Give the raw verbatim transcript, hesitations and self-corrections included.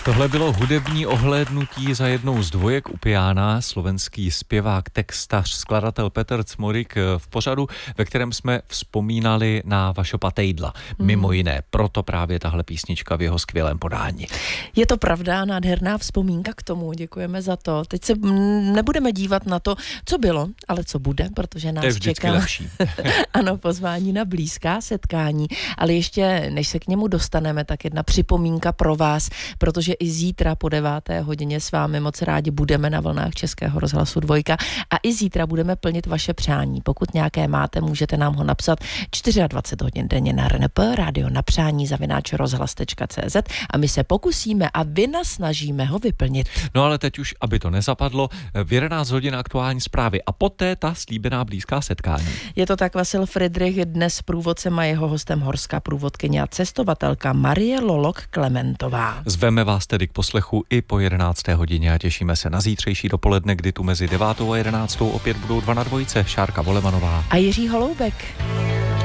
Tohle bylo hudební ohlédnutí za jednou z dvojek u piana, slovenský zpěvák, textař, skladatel Petr Cmorik v pořadu, ve kterém jsme vzpomínali na Vašopa Tejdla. Mimo jiné, proto právě tahle písnička v jeho skvělém podání. Je to pravda, nádherná vzpomínka k tomu, děkujeme za to. Teď se nebudeme dívat na to, co bylo, ale co bude, protože nás to je vždycky čeká lepší. ano, pozvání na blízká setkání, ale ještě než se k němu dostaneme, tak jedna připomínka pro vás, protože i zítra po deváté hodině s vámi moc rádi budeme na vlnách Českého rozhlasu Dvojka a i zítra budeme plnit vaše přání. Pokud nějaké máte, můžete nám ho napsat dvacet čtyři hodin denně na R N P, rádio na přání zavináč rozhlas tečka cé zet a my se pokusíme a vynasnažíme ho vyplnit. No ale teď už, aby to nezapadlo, v jedenáct hodin aktuální zprávy a poté ta slíbená blízká setkání. Je to tak, Vasil Friedrich dnes průvodcem a jeho hostem horská průvodkyně a cestovatelka Marie Lolok Klementová. Zveme vás tedy k poslechu i po jedenácté hodině a těšíme se na zítřejší dopoledne, kdy tu mezi devátou a jedenáctou opět budou dva na dvojce, Šárka Volemanová a Jiří Holoubek.